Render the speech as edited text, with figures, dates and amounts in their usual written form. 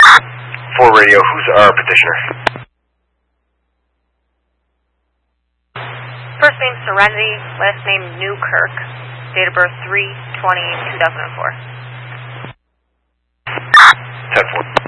For radio, who's our petitioner? First name Serenity, last name Newkirk, date of birth 3/20/2004. 10-4.